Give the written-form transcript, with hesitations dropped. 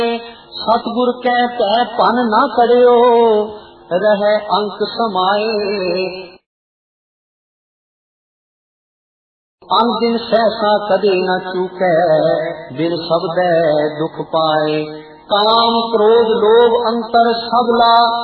सतगुर कह तै पन न करियो, रहे अंक समाए। अन दिन सहसा कदे न चूकै, बिन शब्दै दुख पाए। काम क्रोध लोभ अंतर सब ला,